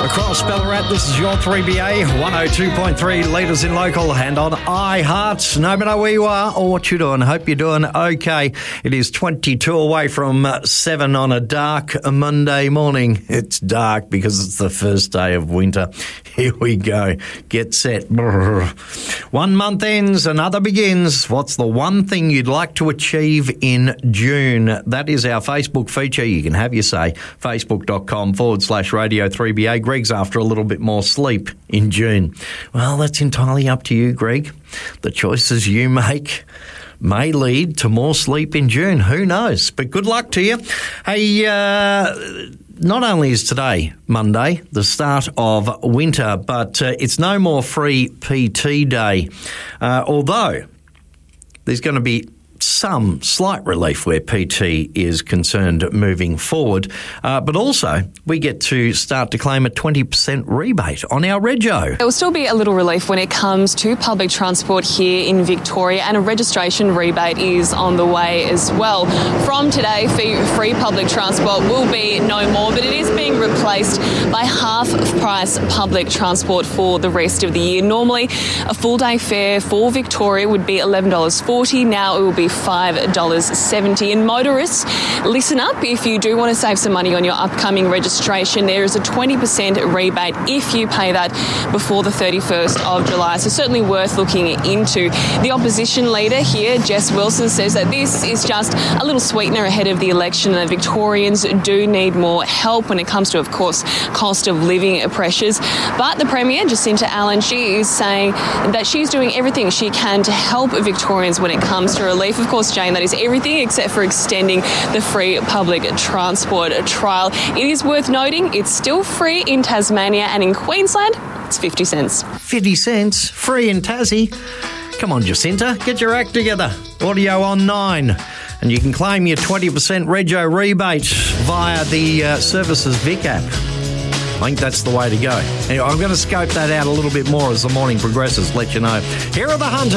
Across Ballarat, this is your 3BA, 102.3 litres in local and on iHeart. No matter where you are or what you're doing, hope you're doing okay. It is 22 away from 7 on a dark Monday morning. It's dark because it's the first day of winter. Here we go. Get set. Brr. 1 month ends, another begins. What's the one thing you'd like to achieve in June? That is our Facebook feature. You can have your say. Facebook.com/Radio 3BA. Greg's after a little bit more sleep in June. Well, that's entirely up to you, Greg. The choices you make may lead to more sleep in June. Who knows? But good luck to you. Hey, not only is today, Monday, the start of winter, but it's no more free PT day. Although there's going to be some slight relief where PT is concerned moving forward. But also, we get to start to claim a 20% rebate on our rego. There will still be a little relief when it comes to public transport here in Victoria, and a registration rebate is on the way as well. From today, free public transport will be no more, but it is being replaced by half-price public transport for the rest of the year. Normally, a full-day fare for Victoria would be $11.40. Now it will be $5.70. And motorists, listen up. If you do want to save some money on your upcoming registration, there is a 20% rebate if you pay that before the 31st of July. So certainly worth looking into. The opposition leader here, Jess Wilson, says that this is just a little sweetener ahead of the election, and Victorians do need more help when it comes to, of course, cost of living pressures. But the Premier, Jacinta Allen, she is saying that she's doing everything she can to help Victorians when it comes to relief. Of course, Jane, that is everything except for extending the free public transport trial. It is worth noting it's still free in Tasmania, and in Queensland, it's 50 cents. 50 cents? Free in Tassie? Come on, Jacinta, get your act together. Audio on 9. And you can claim your 20% rego rebate via the Services Vic app. I think that's the way to go. Anyway, I'm going to scope that out a little bit more as the morning progresses, let you know. Here are the Hunters.